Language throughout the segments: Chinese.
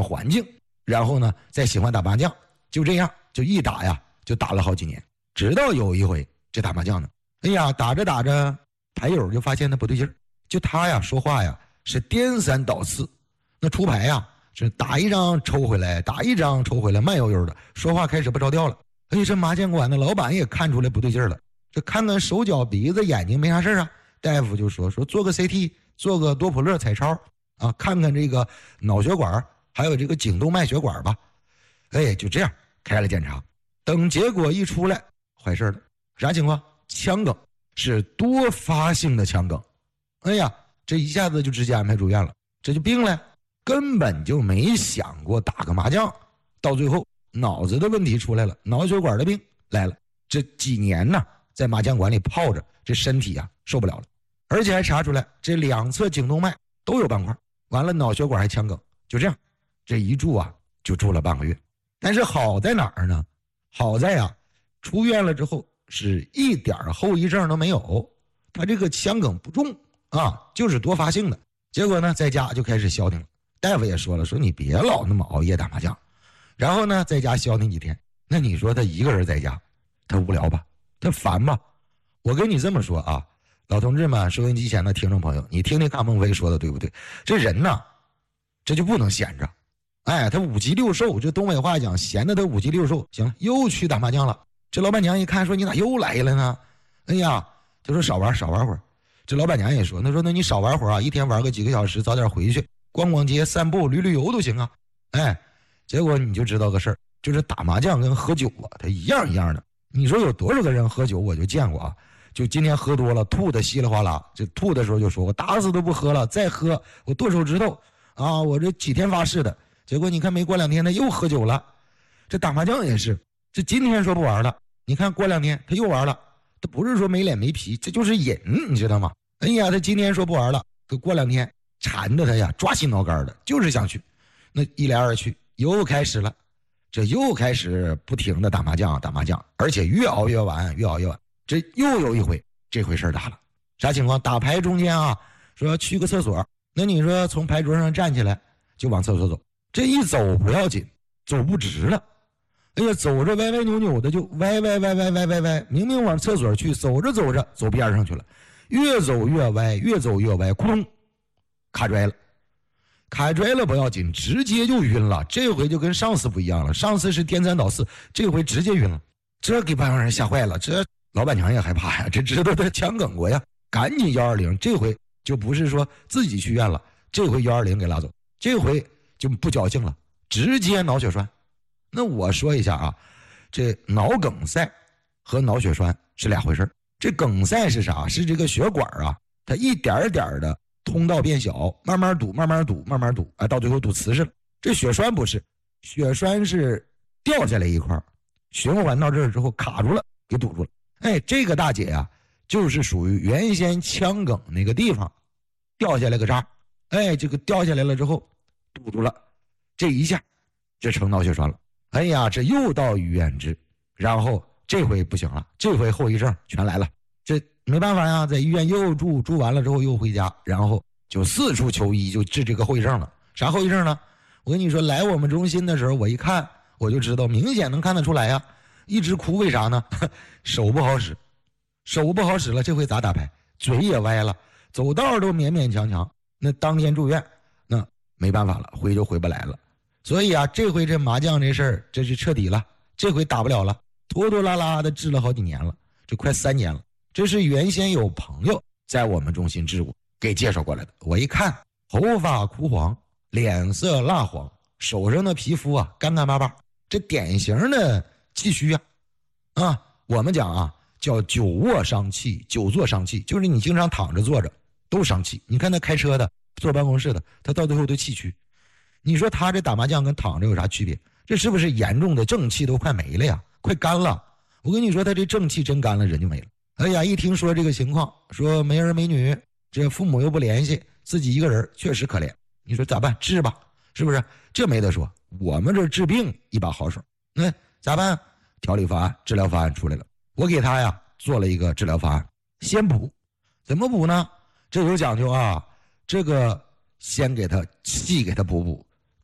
环境，然后呢再喜欢打麻将，就这样就一打呀就打了好几年，直到有一回这打麻将呢，哎呀打着打着，牌友就发现他不对劲儿，就他呀说话呀是颠三倒四，那出牌呀是打一张抽回来，打一张抽回来，慢悠悠的，说话开始不着调了。哎，这麻将馆的老板也看出来不对劲了，这看看手脚鼻子眼睛没啥事啊，大夫就说做个 CT， 做个多普勒彩超啊，看看这个脑血管还有这个颈动脉血管吧。哎，就这样开了检查，等结果一出来，坏事了，啥情况？腔梗，是多发性的腔梗。哎呀，这一下子就直接安排住院了，这就病了，根本就没想过打个麻将，到最后脑子的问题出来了，脑血管的病来了。这几年呢，在麻将馆里泡着，这身体啊受不了了，而且还查出来这两侧颈动脉都有斑块，完了脑血管还腔梗，就这样，这一住啊就住了半个月。但是好在哪儿呢？好在啊，出院了之后是一点后遗症都没有，他这个腔梗不重啊，就是多发性的。结果呢，在家就开始消停了。大夫也说了，说你别老那么熬夜打麻将，然后呢，在家消停几天。那你说他一个人在家，他无聊吧？他烦吧？我跟你这么说啊，老同志们，收音机前的听众朋友，你听听看孟非说的对不对？这人呢，这就不能闲着。哎，他五鸡六兽，这东北话讲，闲的他五鸡六兽。行了，又去打麻将了。这老板娘一看，说你咋又来了呢？哎呀，他说少玩会儿。这老板娘也说，那你少玩会儿啊，一天玩个几个小时，早点回去，逛逛街、散步、旅游都行啊。哎，结果你就知道个事儿，就是打麻将跟喝酒啊，它一样一样的。你说有多少个人喝酒，我就见过啊。就今天喝多了，吐的稀里哗啦，这吐的时候就说我打死都不喝了，再喝我剁手指头啊！我这几天发誓的。结果你看没过2天他又喝酒了。这打麻将也是，这今天说不玩了，你看过2天他又玩了。他不是说没脸没皮，这就是瘾，你知道吗？哎呀，他今天说不玩了，可过2天缠着他呀，抓心挠肝的，就是想去。那一来二去又开始了，这又开始不停的打麻将，而且越熬越晚。这又有一回，这回事大了。啥情况？打牌中间啊，说要去个厕所，那你说从牌桌上站起来就往厕所走，这一走不要紧，走不直了。哎呀，走着歪歪扭扭的，就歪，明明往厕所去，走着走边上去了，越走越歪，咕咚，卡拽了不要紧，直接就晕了。这回就跟上次不一样了，上次是颠三倒四，这回直接晕了，这给办公人吓坏了。这老板娘也害怕呀，这知道他腔梗过呀，赶紧120，这回就不是说自己去院了，这回120给拉走，这回就不侥幸了，直接脑血栓。那我说一下啊，这脑梗塞和脑血栓是2回事。这梗塞是啥？是这个血管啊，它一点点的通道变小，慢慢堵，啊，到最后堵瓷实了。这血栓不是，血栓是掉下来一块，循环到这儿之后卡住了，给堵住了。哎，这个大姐啊，就是属于原先腔梗那个地方掉下来个渣，哎，这个掉下来了之后堵住了，这一下这成脑血栓了。哎呀，这又到医院治，然后这回不行了，这回后遗症全来了。这没办法呀，在医院又住完了之后又回家，然后就四处求医，就治这个后遗症了。啥后遗症呢？我跟你说，来我们中心的时候，我一看我就知道，明显能看得出来呀，一直哭。为啥呢？手不好使了，这回咋打牌？嘴也歪了，走道都勉勉强强。那当天住院，那没办法了，回就回不来了。所以啊，这回这麻将这事儿，这是彻底了，这回打不了了，拖拖拉拉的治了好几年了，这快3年了。这是原先有朋友在我们中心治过，给介绍过来的。我一看，头发枯黄，脸色蜡黄，手上的皮肤啊干干巴巴，这典型的气虚啊。我们讲啊，叫久卧伤气，久坐伤气，就是你经常躺着坐着都伤气。你看他开车的，坐办公室的，他到最后都气虚。你说他这打麻将跟躺着有啥区别？这是不是严重的正气都快没了呀？快干了！我跟你说，他这正气真干了，人就没了。哎呀，一听说这个情况，说没儿没女，这父母又不联系，自己一个人，确实可怜。你说咋办？治吧，是不是？这没得说，我们这治病一把好手。那咋办？调理方案、治疗方案出来了，我给他呀做了一个治疗方案，先补。怎么补呢？这有讲究啊，这个先给他气给他补补。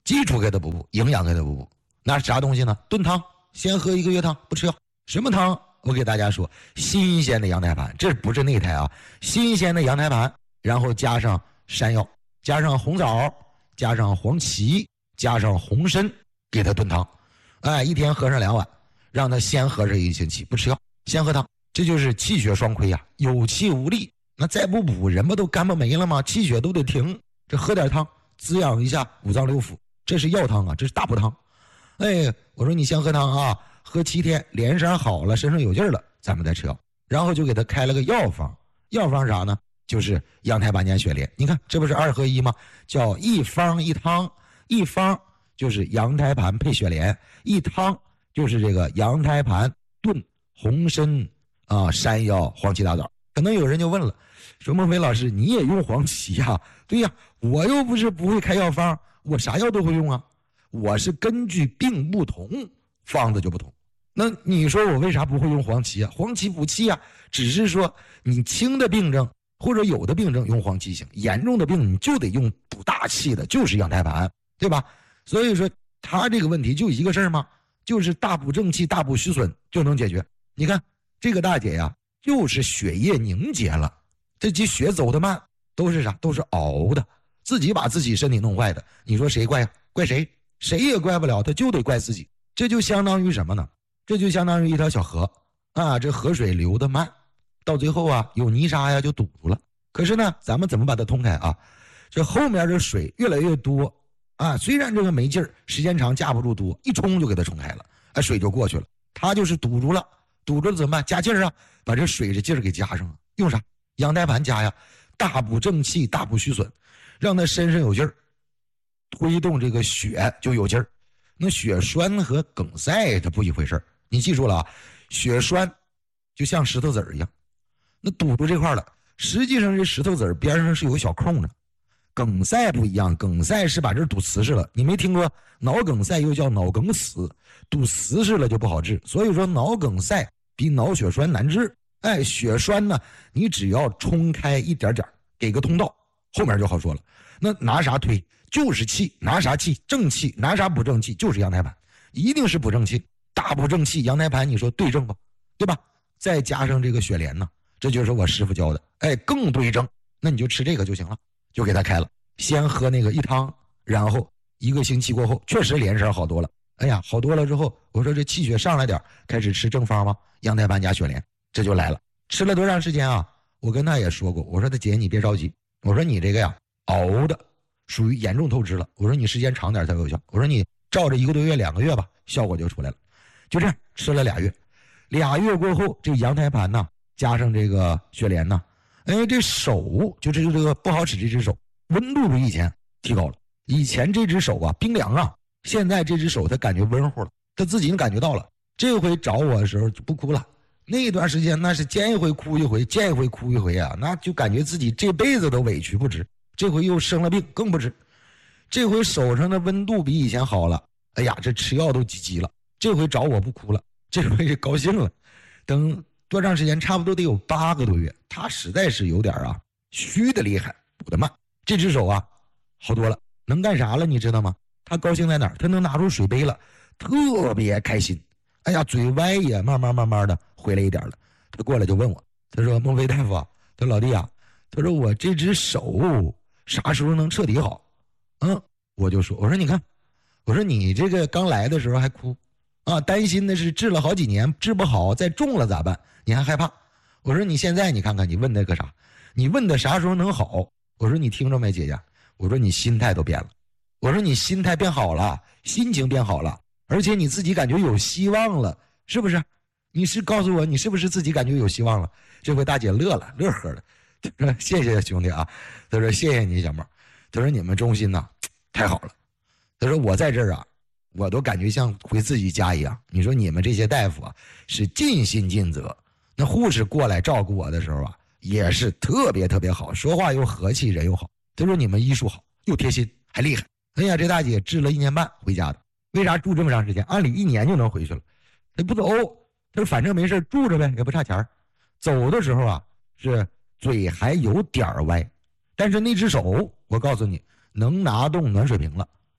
基础给他补，营养给他补。那是啥东西呢？炖汤，先喝1个月汤，不吃药。什么汤？我给大家说，新鲜的羊胎盘，这不是内胎啊，新鲜的羊胎盘，然后加上山药，加上红枣，加上黄芪，加上红参，给他炖汤。哎，一天喝上2碗，让他先喝上1个星期，不吃药，先喝汤。这就是气血双亏呀，有气无力。那再不补，人不都干巴没了吗？气血都得停。这喝点汤，滋养一下五脏六腑，这是药汤啊，这是大补汤。哎，我说你先喝汤啊，喝7天，脸色好了，身上有劲了，咱们再吃药。然后就给他开了个药方，药方啥呢？就是羊胎盘加雪莲。你看，这不是2合1吗？叫一方一汤，一方就是羊胎盘配雪莲，一汤就是这个羊胎盘炖红参啊、山药、黄芪大枣。可能有人就问了，说孟非老师你也用黄芪呀？对呀，我又不是不会开药方，我啥药都会用啊。我是根据病不同，方子就不同。那你说我为啥不会用黄芪啊？黄芪补气啊，只是说你轻的病症或者有的病症用黄芪行，严重的病你就得用补大气的，就是羊胎盘，对吧？所以说他这个问题就一个事儿吗？就是大补正气、大补虚损就能解决。你看这个大姐呀，就是血液凝结了，这些血走得慢，都是啥？都是熬的，自己把自己身体弄坏的。你说谁怪呀？怪谁？谁也怪不了，他就得怪自己。这就相当于什么呢？这就相当于一条小河啊，这河水流得慢，到最后啊有泥沙呀就堵住了。可是呢，咱们怎么把它通开啊？这后面这水越来越多啊，虽然这个没劲儿，时间长架不住多，一冲就给它冲开了，哎，水就过去了。它就是堵住了，堵住了怎么办？加劲儿啊，把这水的劲儿给加上了。用啥？羊胎盘加呀，大补正气，大补虚损，让它身上有劲儿，推动这个血就有劲儿。那血栓和梗塞它不一回事儿，你记住了啊，血栓就像石头子儿一样，那堵住这块了，实际上这石头子儿边上是有小空的。梗塞不一样，梗塞是把这儿堵瓷实了，你没听过脑梗塞又叫脑梗死，堵瓷实了就不好治，所以说脑梗塞比脑血栓难治。哎，血栓呢，你只要冲开一点点，给个通道，后面就好说了。那拿啥推？就是气，拿啥气？正气，拿啥补正气？就是羊胎盘，一定是补正气，大补正气。羊胎盘，你说对症吧，对吧？再加上这个雪莲呢，这就是我师傅教的，哎，更对症。那你就吃这个就行了，就给他开了。先喝那个一汤，然后1个星期过后，确实脸色好多了。哎呀，好多了之后，我说这气血上来点，开始吃正方吗？羊胎盘加雪莲，这就来了。吃了多长时间啊？我跟他也说过，我说他姐你别着急，我说你这个呀熬的属于严重透支了，我说你时间长点才有效，我说你照着1个多月2个月吧，效果就出来了。就这样吃了2月，2月过后，这羊胎盘呢加上这个雪莲呢，哎，这手就这个不好使，这只手温度比以前提高了。以前这只手啊冰凉啊，现在这只手他感觉温乎了，他自己能感觉到了。这回找我的时候就不哭了，那段时间那是见一回哭一回，见一回哭一回啊，那就感觉自己这辈子都委屈不值。这回又生了病更不值，这回手上的温度比以前好了，哎呀，这吃药都积极了。这回找我不哭了，这回高兴了。等多长时间？差不多得有8个多月。他实在是有点啊虚的厉害，补的慢。这只手啊好多了，能干啥了？你知道吗？他高兴在哪儿？他能拿出水杯了，特别开心。哎呀，嘴歪也慢慢的回来一点了。他过来就问我，他说孟非大夫啊，他说老弟啊，他说我这只手啥时候能彻底好？我就说，我说你看，我说你这个刚来的时候还哭啊，担心的是治了好几年治不好，再中了咋办？你还害怕？我说你现在你看看，你问那个啥？你问的啥时候能好？我说你听着没，姐姐？我说你心态都变了，我说你心态变好了，心情变好了，而且你自己感觉有希望了，是不是？你是告诉我你是不是自己感觉有希望了？这回大姐乐了，乐呵的。他说谢谢兄弟啊，他说谢谢你小妹，他说你们中心呐太好了，他说我在这儿啊，我都感觉像回自己家一样。你说你们这些大夫啊是尽心尽责，那护士过来照顾我的时候啊也是特别好，说话又和气，人又好。他说你们医术好，又贴心，还厉害。哎呀，这大姐治了1年半回家的，为啥住这么长时间？按理1年就能回去了，他不走，他说反正没事住着呗，也不差钱。走的时候啊是嘴还有点歪，但是那只手我告诉你能拿动暖水瓶了，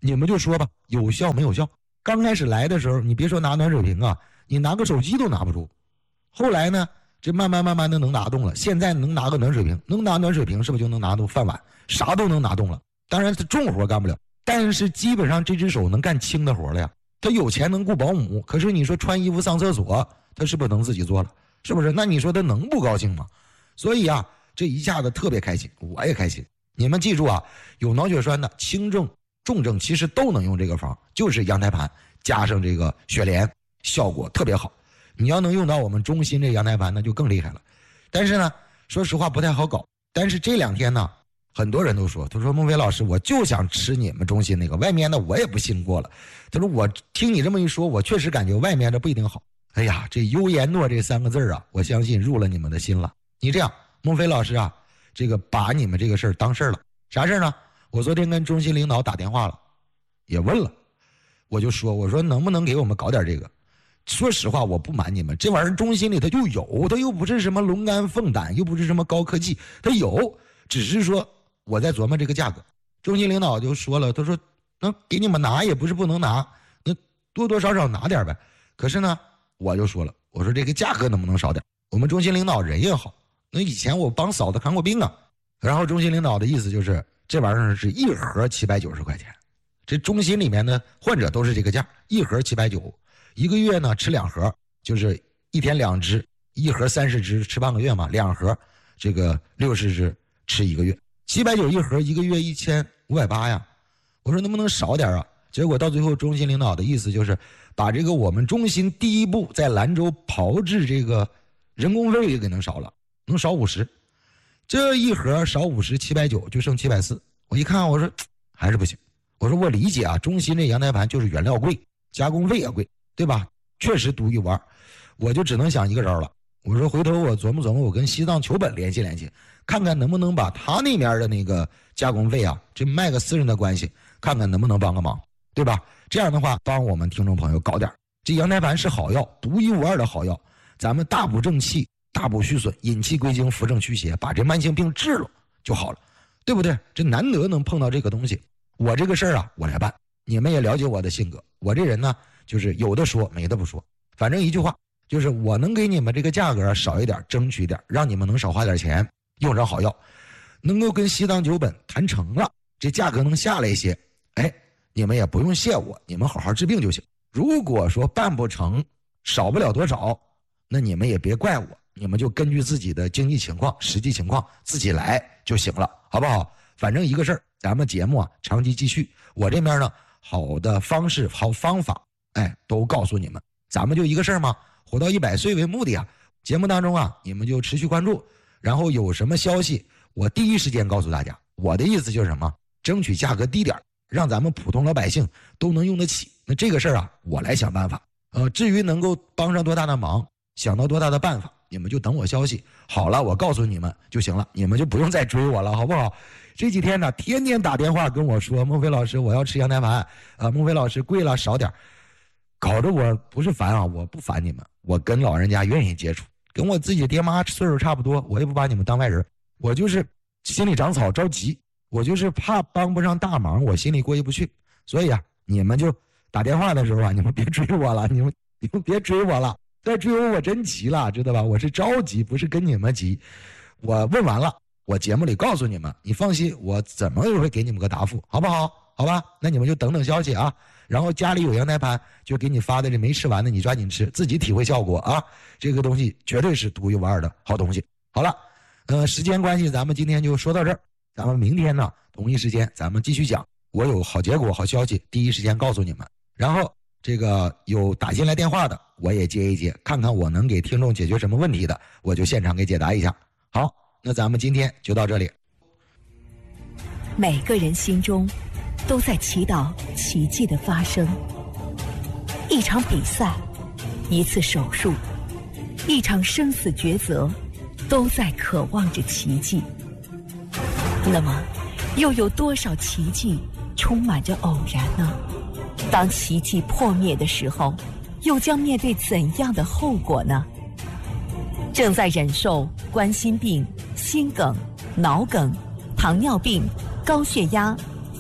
你们就说吧，有效没有效？刚开始来的时候，你别说拿暖水瓶啊，你拿个手机都拿不住。后来呢，这慢慢的能拿动了。现在能拿个暖水瓶，能拿暖水瓶是不是就能拿动饭碗？啥都能拿动了。当然是重活干不了，但是基本上这只手能干轻的活了呀。他有钱能雇保姆，可是你说穿衣服上厕所，他是不是能自己做了？是不是？那你说他能不高兴吗？所以啊，这一下子特别开心，我也开心。你们记住啊，有脑血栓的轻症、重症其实都能用这个方，就是羊胎盘加上这个雪莲，效果特别好。你要能用到我们中心这羊胎盘，那就更厉害了。但是呢，说实话不太好搞。但是这2天呢，很多人都说，他说孟非老师，我就想吃你们中心那个，外面的我也不信过了。他说我听你这么一说，我确实感觉外面的不一定好。哎呀，这优言诺这3个字啊，我相信入了你们的心了。你这样，孟非老师啊，这个把你们这个事儿当事儿了。啥事儿呢？我昨天跟中心领导打电话了，也问了，我就说，我说能不能给我们搞点这个？说实话，我不瞒你们，这玩意儿中心里它就有，它又不是什么龙肝凤胆，又不是什么高科技，它有，只是说我在琢磨这个价格。中心领导就说了，他说那给你们拿也不是不能拿，那多多少少拿点呗。可是呢，我就说了，我说这个价格能不能少点？我们中心领导人也好，那以前我帮嫂子看过病啊。然后中心领导的意思就是这玩意儿是一盒790块钱，这中心里面的患者都是这个价，一盒790，一个月呢吃2盒，就是一天2支，一盒30支吃半个月嘛，2盒这个60支吃1个月，790一盒，一个月1580呀。我说能不能少点啊？结果到最后中心领导的意思就是把这个我们中心第一步在兰州炮制这个人工费也给能少了，能少50，这一盒少50，790就剩740。我一看我说还是不行，我说我理解啊，中心这羊胎盘就是原料贵，加工费也贵，对吧？确实独一无二。我就只能想一个招了，我说回头我琢磨琢磨，我跟西藏求本联系联系，看看能不能把他那边的那个加工费啊，这卖个私人的关系，看看能不能帮个忙，对吧？这样的话帮我们听众朋友搞点。这羊胎盘是好药，独一无二的好药，咱们大补正气，大补虚损，引气归经，扶正驱邪，把这慢性病治了就好了，对不对？这难得能碰到这个东西，我这个事儿啊我来办。你们也了解我的性格，我这人呢就是有的说没的不说，反正一句话，就是我能给你们这个价格少一点，争取点，让你们能少花点钱，用上好药，能够跟西藏九本谈成了，这价格能下来一些，哎，你们也不用谢我，你们好好治病就行。如果说办不成，少不了多少，那你们也别怪我，你们就根据自己的经济情况、实际情况自己来就行了，好不好？反正一个事儿，咱们节目啊长期继续，我这边呢好的方式、好方法，哎，都告诉你们。咱们就一个事儿嘛，活到100岁为目的啊。节目当中啊，你们就持续关注，然后有什么消息，我第一时间告诉大家。我的意思就是什么？争取价格低点，让咱们普通老百姓都能用得起。那这个事儿啊，我来想办法。至于能够帮上多大的忙，想到多大的办法，你们就等我消息。好了，我告诉你们就行了，你们就不用再追我了，好不好？这几天呢，天天打电话跟我说，孟非老师，我要吃羊胎盘，孟非老师贵了少点，搞得我不是烦啊，我不烦你们，我跟老人家愿意接触，跟我自己爹妈岁数差不多，我也不把你们当外人，我就是心里长草着急，我就是怕帮不上大忙，我心里过意不去，所以啊，你们就打电话的时候啊，你们别追我了，你们别追我了，再追我真急了，知道吧？我是着急，不是跟你们急。我问完了，我节目里告诉你们，你放心，我怎么也会给你们个答复，好不好？好吧，那你们就等等消息啊。然后家里有羊胎盘，就给你发的这没吃完的，你抓紧吃，自己体会效果啊。这个东西绝对是独一无二的好东西。好了，时间关系，咱们今天就说到这儿。咱们明天呢，同一时间咱们继续讲。我有好结果、好消息，第一时间告诉你们。然后这个有打进来电话的，我也接一接，看看我能给听众解决什么问题的，我就现场给解答一下。好，那咱们今天就到这里。 每个人心中都在祈祷奇迹的发生。一场比赛，一次手术，一场生死抉择，都在渴望着奇迹。那么，又有多少奇迹充满着偶然呢？当奇迹破灭的时候，又将面对怎样的后果呢？正在忍受冠心病、心梗、脑梗、糖尿病、高血压、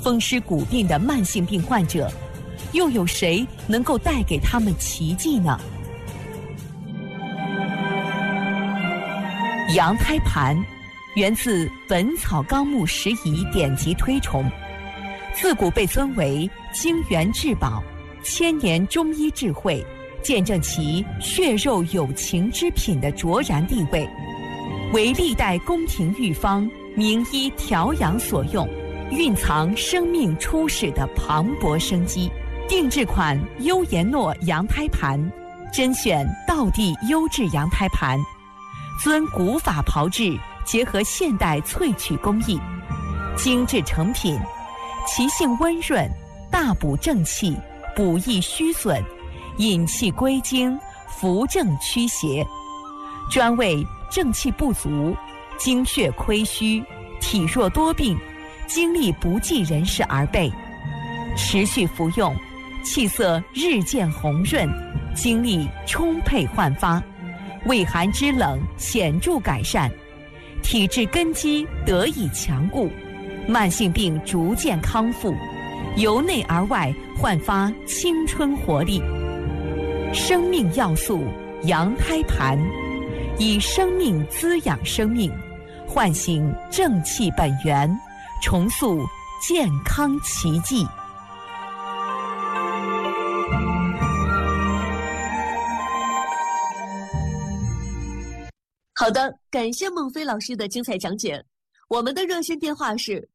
风湿骨病的慢性病患者，又有谁能够带给他们奇迹呢？羊胎盘源自《本草纲目拾遗》典籍推崇，自古被尊为精元至宝、千年中医智慧，见证其血肉有情之品的卓然地位，为历代宫廷御方、名医调养所用，蕴藏生命初始的磅礴生机。定制款优颜诺羊胎盘，甄选道地优质羊胎盘，遵古法炮制，结合现代萃取工艺，精致成品，其性温润，大补正气，补益虚损，引气归经，扶正驱邪，专为正气不足、精血亏虚、体弱多病、精力不济人士而备。持续服用，气色日渐红润，精力充沛焕发，胃寒肢冷显著改善，体质根基得以强固，慢性病逐渐康复，由内而外焕发青春活力。生命要素羊胎盘，以生命滋养生命，唤醒正气本源，重塑健康奇迹。 好的，感谢孟非老师的精彩讲解。我们的热线电话是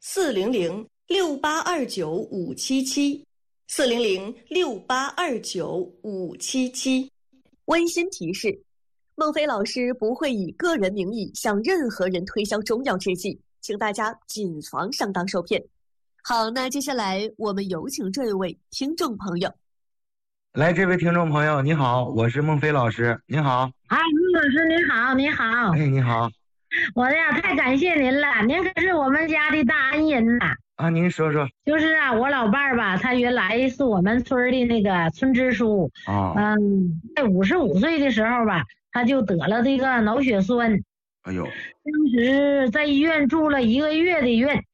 400-6829-577，400-6829-577。温馨提示：孟非老师不会以个人名义向任何人推销中药制剂，请大家谨防上当受骗。好，那接下来我们有请这位听众朋友。 来，这位听众朋友，你好，我是孟非老师，你好。 啊，孟老师你好，你好。 哎，你好。 我呀，太感谢您了，您可是我们家的大恩人呐。 啊，您说说。 就是啊，我老伴儿吧，他原来是我们村的那个村支书。 啊。 在55岁的时候吧，他就得了这个脑血栓。 哎呦。 当时在医院住了1个月的院。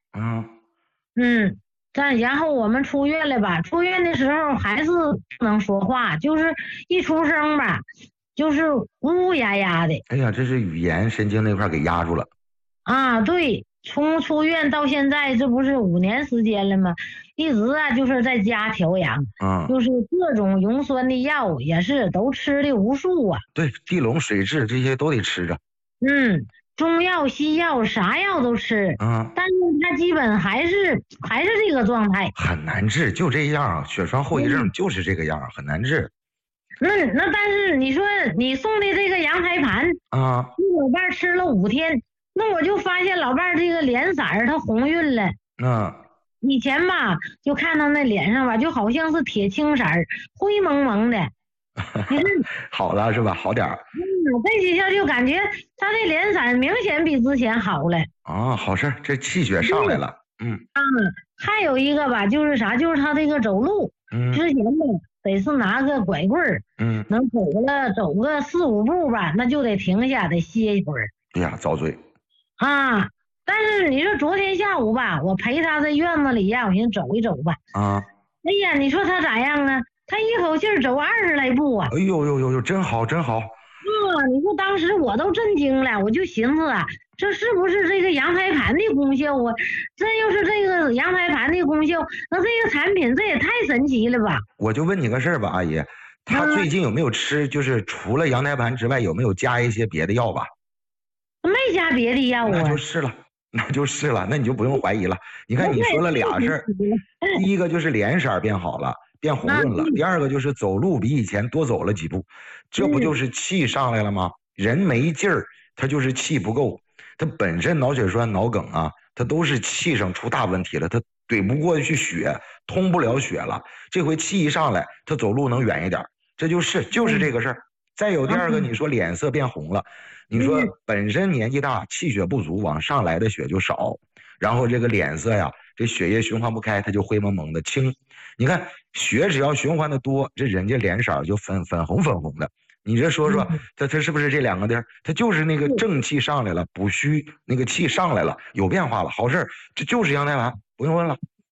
然后我们出院了吧，出院的时候还是不能说话，就是一出生吧，就是呜呜呀呀的。 哎呀，这是语言神经那块给压住了。 啊，对，从出院到现在，这不是5年时间了吗？一直啊就是在家调养，就是各种溶栓的药也是都吃的无数啊。 对，地龙水蛭这些都得吃着。 中药西药啥药都吃，但是他基本还是这个状态，很难治，就这样，血栓后遗症就是这个样，很难治。 那但是你说你送的这个羊胎盘啊，老伴吃了5天，那我就发现老伴这个脸色他红晕了。以前吧就看到那脸上吧就好像是铁青色灰蒙蒙的。 好了是吧？好点儿。 这几下就感觉他的脸色明显比之前好了。 好事，这气血上来了。 还有一个吧，就是啥？就是他这个走路，之前呢得是拿个拐棍儿，能走个4、5步吧，那就得停下，得歇一会儿。 哎呀，遭罪。 但是你说昨天下午吧，我陪他在院子里呀，我寻思走一走吧。哎呀，你说他咋样啊？他一口气走20来步啊！ 哎呦，真好真好。 你说当时我都震惊了，我就寻思啊，这是不是这个羊胎盘的功效啊？这要是这个羊胎盘的功效，那这个产品这也太神奇了吧！ 我就问你个事儿吧，阿姨，他最近有没有吃，就是除了羊胎盘之外，有没有加一些别的药吧？ 没加别的药啊。 那就是了，那你就不用怀疑了。你看你说了俩事儿，第一个就是脸色变好了。变红润了。第二个就是走路比以前多走了几步，这不就是气上来了吗？人没劲儿，他就是气不够。他本身脑血栓、脑梗啊，他都是气上出大问题了，他怼不过去血，通不了血了。这回气一上来，他走路能远一点，这就是这个事儿。再有第二个，你说脸色变红了，你说本身年纪大，气血不足，往上来的血就少，然后这个脸色呀，这血液循环不开，它就灰蒙蒙的青。你看血只要循环的多，这人家脸色就粉红的。你这说说，他是不是这两个地儿？他就是那个正气上来了，补虚那个气上来了，有变化了，好事，这就是羊胎盘，不用问了。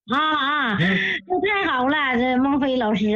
这太好了，这孟非老师。